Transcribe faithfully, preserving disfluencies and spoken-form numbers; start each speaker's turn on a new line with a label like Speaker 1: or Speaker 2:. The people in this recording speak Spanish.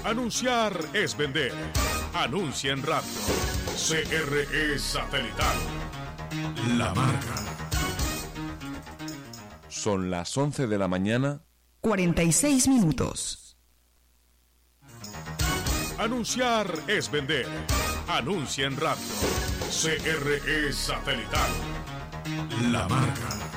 Speaker 1: Anunciar es vender. Anuncia en radio. C R E Satelital. La marca.
Speaker 2: Son las once de la mañana.
Speaker 3: cuarenta y seis minutos.
Speaker 1: Anunciar es vender. Anuncia en radio. C R E Satelital. La marca.